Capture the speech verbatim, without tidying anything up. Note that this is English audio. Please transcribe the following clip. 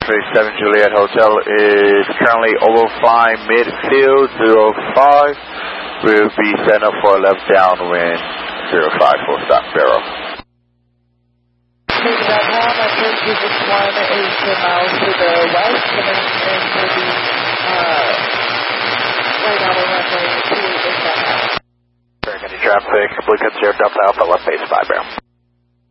three seven Juliet Hotel is currently overflying midfield zero five. We'll be set up for a left downwind zero five four stop zero. Moving up now, my first visit one is ten miles to the west, and then will be uh, right on the runway to the south. Very good traffic, Blue Cat zero Delta Alpha, left base five, Barrel.